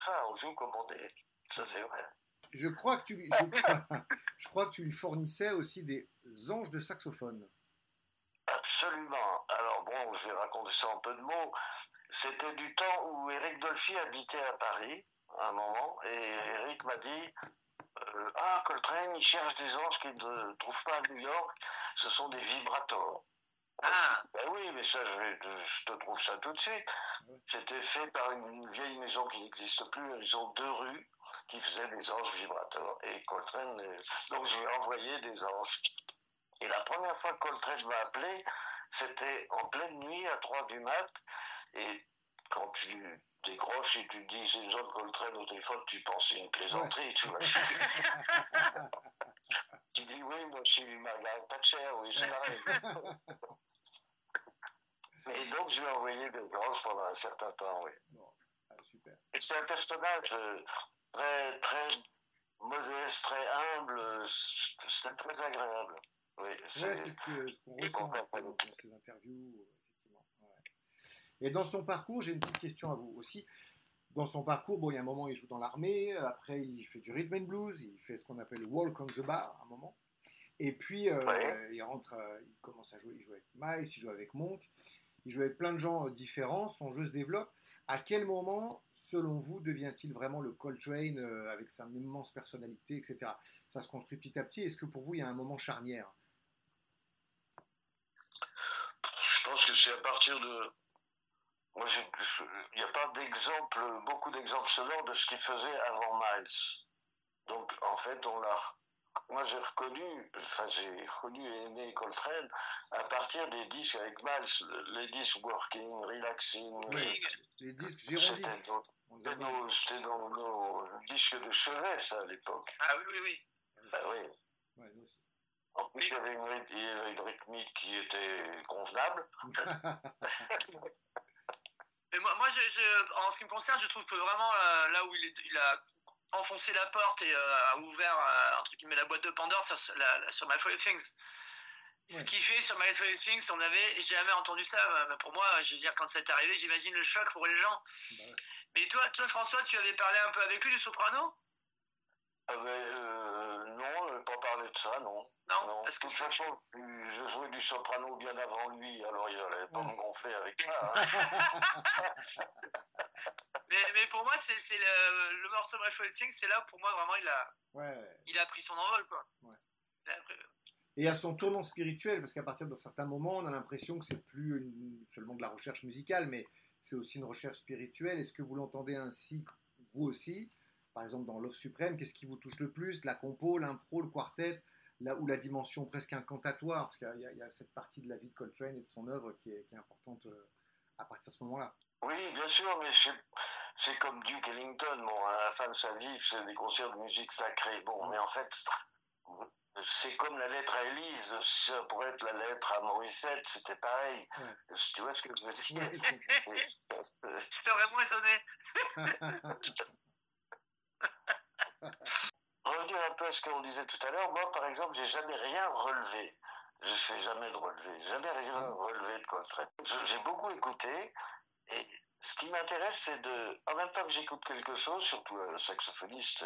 Ça, on joue comme on est. Ça, c'est vrai. Je crois que je crois que tu lui fournissais aussi des anges de saxophone. Absolument. Alors bon, je vais raconter ça en peu de mots. C'était du temps où Eric Dolphy habitait à Paris, à un moment, et Eric m'a dit ah, Coltrane, il cherche des anges qu'il ne trouve pas à New York, ce sont des vibrators. Ah, Ben oui, mais ça, je te trouve ça tout de suite. C'était fait par une vieille maison qui n'existe plus, une maison de rue, qui faisait des anges vibrateurs. Et Coltrane, donc j'ai envoyé des anges. Et la première fois que Coltrane m'a appelé, c'était en pleine nuit, à 3 du mat. Et quand tu décroches et tu dis c'est John Coltrane au téléphone, tu penses c'est une Ouais. plaisanterie, tu vois. Tu dis oui, moi je suis Margaret Thatcher, oui, c'est pareil. Et donc je lui ai envoyé des anges pendant un certain temps, oui. Bon, super. Et c'est un personnage très, très modeste, très humble, c'est très agréable. Oui, Ouais, c'est. c'est ce qu'on Et ressent un bon, peu dans ces interviews, effectivement. Ouais. Et dans son parcours, j'ai une petite question à vous aussi. Dans son parcours, bon, il y a un moment, il joue dans l'armée, après, il fait du rhythm and blues, il fait ce qu'on appelle le walk on the bar, à un moment. Et puis, oui. il rentre, il commence à jouer, il joue avec Miles, il joue avec Monk, il joue avec plein de gens différents, son jeu se développe. À quel moment, selon vous, devient-il vraiment le Coltrane avec sa immense personnalité, etc. Ça se construit petit à petit. Est-ce que pour vous, il y a un moment charnière? Je pense que c'est à partir de. Moi, il n'y a pas d'exemple, beaucoup d'exemples selon de ce qu'il faisait avant Miles. Donc, en fait, moi, j'ai reconnu et aimé Coltrane à partir des disques avec Miles, les disques Working, Relaxing. Oui, les disques C'était girondistes. On les appelle. c'était dans nos disques de chevet, ça, à l'époque. ah oui, oui, oui. Ben oui. Ouais, nous aussi. En plus, il y avait une rythmique qui était convenable. Mais moi en ce qui me concerne, je trouve que vraiment là où il a enfoncé la porte et a ouvert entre guillemets la boîte de Pandore sur My Favorite Things. Ce Ouais. qu'il fait sur My Favorite Things, on n'avait jamais entendu ça. Pour moi, je veux dire, quand ça est arrivé, j'imagine le choc pour les gens. Bah ouais. Mais toi, François, tu avais parlé un peu avec lui du soprano? Ah ben, non, pas parler de ça, non. Non, Non. parce De que toute façon, je jouais du soprano bien avant lui, alors il n'allait pas me Ouais. gonfler avec ça. Hein. mais pour moi, c'est le morceau My Favorite Things, c'est là pour moi vraiment Ouais. il a pris son envol quoi. Ouais. Il a pris- Et à son tournant spirituel, parce qu'à partir d'un certain moment, on a l'impression que c'est plus seulement de la recherche musicale, mais c'est aussi une recherche spirituelle. Est-ce que vous l'entendez ainsi, vous aussi? Par exemple, dans Love Suprême, qu'est-ce qui vous touche le plus? La compo, l'impro, le quartet, ou la dimension presque incantatoire? Parce qu'il y a cette partie de la vie de Coltrane et de son œuvre qui est importante à partir de ce moment-là. Oui, bien sûr, mais c'est comme Duke Ellington. Bon, à la fin de sa vie, c'est des concerts de musique sacrée. Bon, mais en fait, c'est comme la lettre à Élise. Ça pourrait être la lettre à Morissette, c'était pareil. Ouais. Tu vois ce que je veux dire? Ouais, je comprends. J'étais vraiment étonné. Revenir un peu à ce qu'on disait tout à l'heure, moi, par exemple, j'ai jamais rien relevé. Je fais jamais de relevé. Jamais rien relevé de Coltrane. J'ai beaucoup écouté. Et ce qui m'intéresse, c'est en même temps que j'écoute quelque chose, surtout un saxophoniste,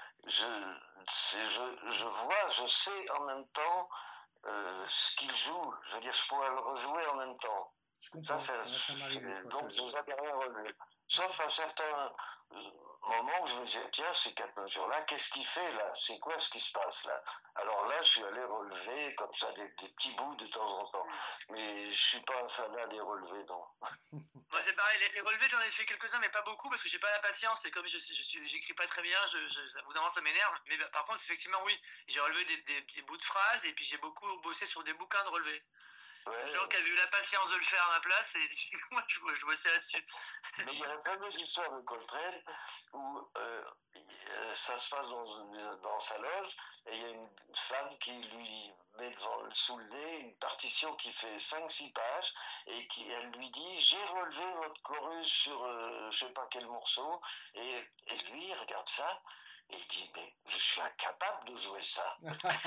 je vois, je sais en même temps ce qu'il joue. Je veux dire, je pourrais le rejouer en même temps. Je comprends. Ça m'arrive des fois. Donc, je n'ai jamais rien relevé. Sauf à certains moments où je me disais, tiens, ces 4 mesures-là, qu'est-ce qu'il fait là? C'est quoi ce qui se passe là? Alors là, je suis allé relever comme ça des petits bouts de temps en temps. Mais je suis pas un fanat des relevés, non. Moi c'est pareil, les relevés j'en ai fait quelques-uns mais pas beaucoup parce que j'ai pas la patience et comme j'écris pas très bien, au bout d'un moment ça m'énerve. Mais par contre effectivement oui, j'ai relevé des bouts de phrases et puis j'ai beaucoup bossé sur des bouquins de relevés. Ouais. Gens qui avaient eu la patience de le faire à ma place et moi je bossais là-dessus. Mais il y a la fameuse histoire de Coltrane où ça se passe dans sa loge et il y a une femme qui lui met sous le nez une partition qui fait 5-6 pages et elle lui dit j'ai relevé votre chorus sur je sais pas quel morceau et lui il regarde ça Et il dit, mais je suis incapable de jouer ça.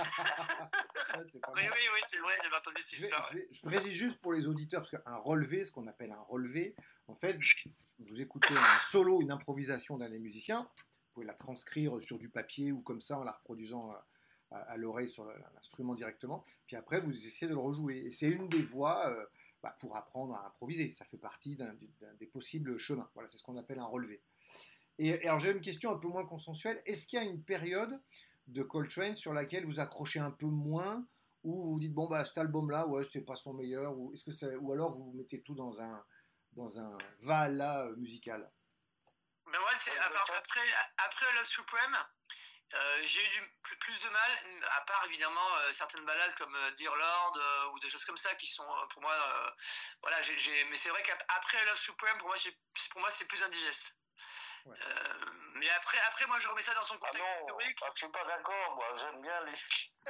C'est pas Oui, mal. oui, c'est vrai, j'avais entendu cette histoire. Je précise juste pour les auditeurs, parce qu'un relevé, ce qu'on appelle un relevé, en fait, vous écoutez un solo, une improvisation d'un des musiciens, vous pouvez la transcrire sur du papier ou comme ça en la reproduisant à l'oreille sur l'instrument directement, puis après vous essayez de le rejouer. Et c'est une des voies pour apprendre à improviser, ça fait partie d'un des possibles chemins. Voilà, c'est ce qu'on appelle un relevé. Et alors j'ai une question un peu moins consensuelle, est-ce qu'il y a une période de Coltrane sur laquelle vous accrochez un peu moins, ou vous vous dites bon bah cet album là ouais c'est pas son meilleur, ou est-ce que ça, ou alors vous mettez tout dans un val-là musical? Ben moi, c'est après Love Supreme, j'ai eu plus de mal, à part évidemment certaines ballades comme Dear Lord ou des choses comme ça qui sont pour moi, voilà, mais c'est vrai qu'après Love Supreme, pour moi, c'est plus indigeste. Ouais. Mais après, moi, je remets ça dans son contexte historique. Je suis pas d'accord, moi, j'aime bien les...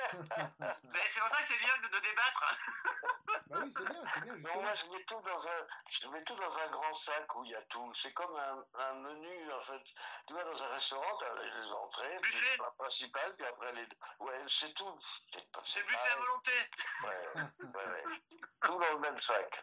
Mais c'est pour ça que c'est bien de débattre. Bah oui, c'est bien, justement. Non, moi, je mets tout dans un grand sac où il y a tout. C'est comme un menu, en fait. Tu vas dans un restaurant, tu as les entrées, puis la principale, puis après les... Ouais, c'est tout. C'est buffet à volonté. Ouais. Tout dans le même sac.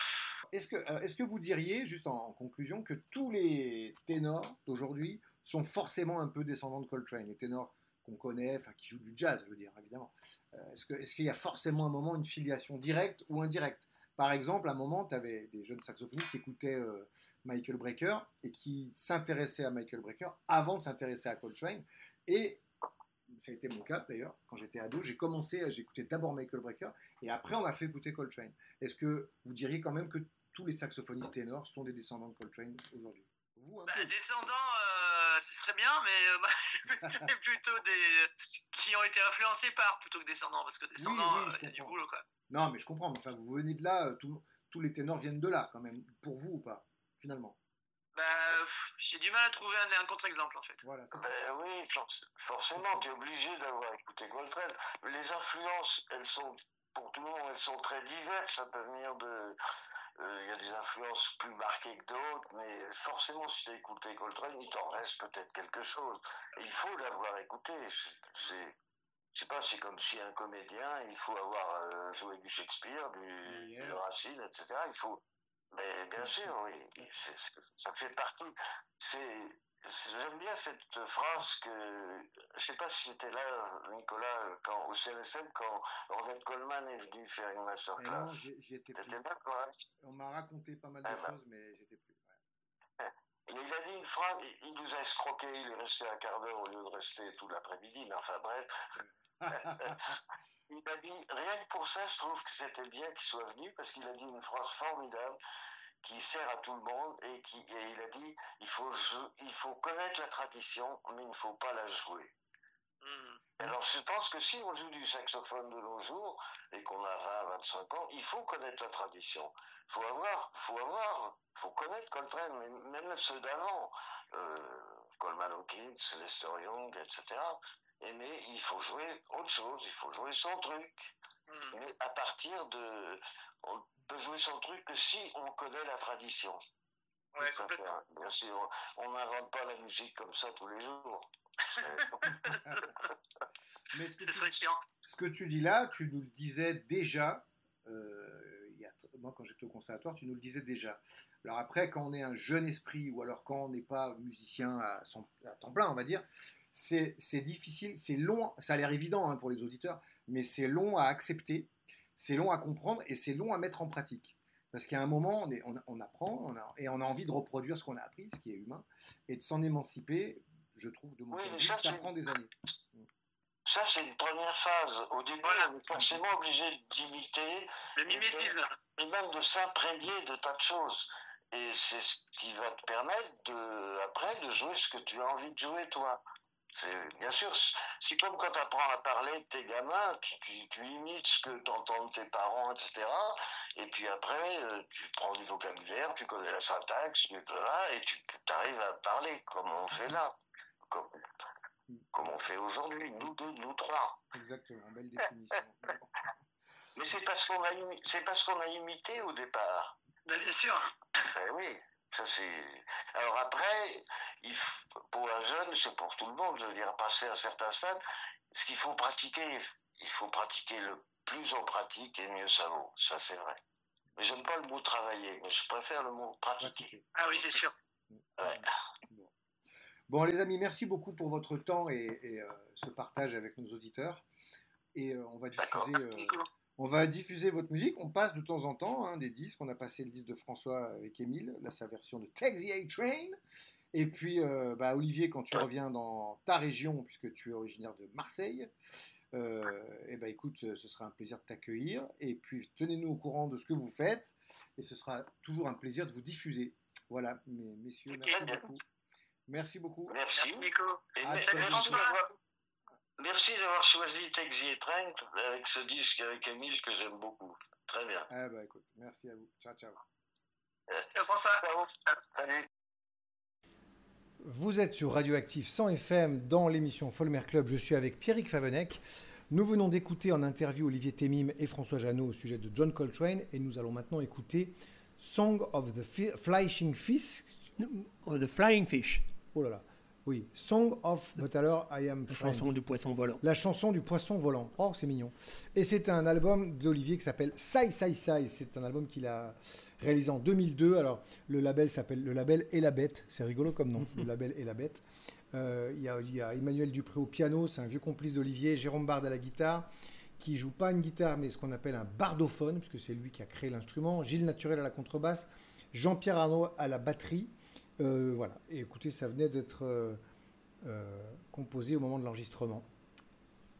Est-ce que vous diriez, juste en conclusion, que tous les ténors d'aujourd'hui sont forcément un peu descendants de Coltrane, les ténors qu'on connaît, enfin qui jouent du jazz, je veux dire, évidemment. Est-ce qu'il y a forcément un moment une filiation directe ou indirecte? Par exemple, à un moment, tu avais des jeunes saxophonistes qui écoutaient Michael Brecker et qui s'intéressaient à Michael Brecker avant de s'intéresser à Coltrane. Et ça a été mon cas d'ailleurs, quand j'étais ado, j'écoutais d'abord Michael Brecker et après on m'a fait écouter Coltrane. Est-ce que vous diriez quand même que tous les saxophonistes ténors sont des descendants de Coltrane aujourd'hui? Vous, un peu. Descendants, ce serait bien, mais c'est plutôt des qui ont été influencés par plutôt que descendants, parce que descendants, il y a du boulot quoi. Non, mais je comprends. Enfin, vous venez de là, tous les ténors viennent de là quand même. Pour vous ou pas, finalement? J'ai du mal à trouver un contre-exemple en fait. Voilà, c'est ça. Oui, forcément, tu es obligé d'avoir écouté Coltrane. Les influences, elles sont, pour tout le monde, elles sont très diverses. Ça peut venir de... Il y a des influences plus marquées que d'autres, mais forcément, si tu as écouté Coltrane, il t'en reste peut-être quelque chose. Et il faut l'avoir écouté. Je sais pas, c'est comme si un comédien, il faut avoir joué du Shakespeare, du Racine, etc. Il faut... Mais bien sûr, oui, ça fait partie. J'aime bien cette phrase que, je sais pas si j'étais là, Nicolas, au CNSM, quand Ornette Coleman est venu faire une masterclass. Non, j'y étais plus. Là, quoi, hein? On m'a raconté pas mal de choses, mais j'étais plus. Ouais. Et il a dit une phrase, il nous a escroqué, il est resté un quart d'heure au lieu de rester tout l'après-midi, mais enfin bref. Il a dit, rien que pour ça, je trouve que c'était bien qu'il soit venu, parce qu'il a dit une phrase formidable qui sert à tout le monde, et il a dit, il faut connaître la tradition, mais il ne faut pas la jouer. Alors je pense que si on joue du saxophone de nos jours, et qu'on a 20-25 ans, il faut connaître la tradition. Faut connaître Coltrane, mais même ceux d'avant, Coleman Hawkins, Lester Young, etc. Mais il faut jouer autre chose, il faut jouer son truc. Mais à partir de... On peut jouer son truc que si on connaît la tradition. Ouais, complètement. Bien sûr, on n'invente pas la musique comme ça tous les jours. Mais ce que tu dis là, tu nous le disais déjà, moi quand j'étais au conservatoire, tu nous le disais déjà. Alors après, quand on est un jeune esprit, ou alors quand on n'est pas musicien à temps plein, on va dire, c'est difficile, c'est long, ça a l'air évident hein, pour les auditeurs, mais c'est long à accepter, c'est long à comprendre et c'est long à mettre en pratique. Parce qu'à un moment, on apprend et on a envie de reproduire ce qu'on a appris, ce qui est humain, et de s'en émanciper, je trouve, de mon point de vue, ça prend des années. Ça, c'est une première phase. Au début, on est forcément obligé d'imiter. Le mimétisme. Et même de s'imprégner de tas de choses. Et c'est ce qui va te permettre, après, de jouer ce que tu as envie de jouer, toi. Bien sûr, c'est comme quand tu apprends à parler de tes gamins, tu imites ce que t'entendent tes parents, etc. Et puis après, tu prends du vocabulaire, tu connais la syntaxe, et tu arrives à parler comme on fait là. Comme on fait aujourd'hui, nous deux, nous trois. Exactement, belle définition. Mais c'est parce qu'on a imité au départ. Ben, bien sûr. Ben oui. Ça, c'est... Alors après, pour un jeune, c'est pour tout le monde, je veux dire, passer un certain stade, ce qu'il faut pratiquer, il faut pratiquer le plus on pratique et mieux ça vaut. Ça, c'est vrai. Mais j'aime pas le mot travailler, mais je préfère le mot pratiquer. Ah oui, c'est sûr. Ouais. Bon, les amis, merci beaucoup pour votre temps et ce partage avec nos auditeurs. Et on va diffuser votre musique. On passe de temps en temps des disques. On a passé le disque de François avec Émile, là, sa version de Take the A-Train. Et puis, Olivier, quand tu reviens dans ta région, puisque tu es originaire de Marseille, écoute, ce sera un plaisir de t'accueillir. Et puis, tenez-nous au courant de ce que vous faites. Et ce sera toujours un plaisir de vous diffuser. Voilà, messieurs, merci beaucoup. Merci beaucoup. Merci Nico. Et merci d'avoir choisi Take the A-Train avec ce disque avec Émile que j'aime beaucoup. Très bien. Écoute, merci à vous. Ciao, ciao. Ciao François. Salut. Vous êtes sur Radioactive 100 FM dans l'émission Folmer Club. Je suis avec Pierrick Favenec. Nous venons d'écouter en interview Olivier Temim et François Jeannot au sujet de John Coltrane. Et nous allons maintenant écouter Song of the Flying Fish. The Flying Fish. Oh là là. Oui, Song of, tout à l'heure, I am La chanson du poisson volant. La chanson du poisson volant. Oh, c'est mignon. Et c'est un album d'Olivier qui s'appelle Sai Sai Sai. C'est un album qu'il a réalisé en 2002. Alors, le label s'appelle Le Label et la Bête. C'est rigolo comme nom, Le Label et la Bête. Il y a Emmanuel Dupré au piano, c'est un vieux complice d'Olivier. Jérôme Bard à la guitare, qui joue pas une guitare, mais ce qu'on appelle un bardophone, puisque c'est lui qui a créé l'instrument. Gilles Naturel à la contrebasse. Jean-Pierre Arnaud à la batterie. Voilà, et écoutez, ça venait d'être composé au moment de l'enregistrement.